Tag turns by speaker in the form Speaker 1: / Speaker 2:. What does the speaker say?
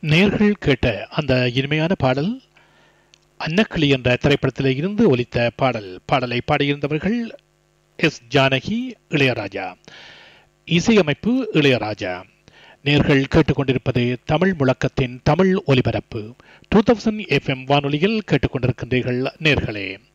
Speaker 1: நேர்கள் கேட்ட அந்த இனிமையான பாடல் அன்னக்கிளி என்ற திரைப்படத்தில் இருந்து ஒலித்த பாடலை பாடியிருந்தவர்கள் எஸ் ஜானகி, இளையராஜா. இசையமைப்பு இளையராஜா. நேர்கள் கேட்டுக்கொண்டிருப்பது தமிழ் முழக்கத்தின் தமிழ் ஒலிபரப்பு 2000 FM வானொலியில் கேட்டுக்கொண்டிருக்கின்றீர்கள் நேர்களே.